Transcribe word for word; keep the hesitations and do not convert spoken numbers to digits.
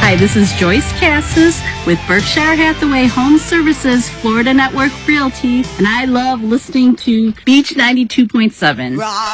Hi, this is Joyce Cassis with Berkshire Hathaway Home Services, Florida Network Realty, and I love listening to Beach ninety-two point seven.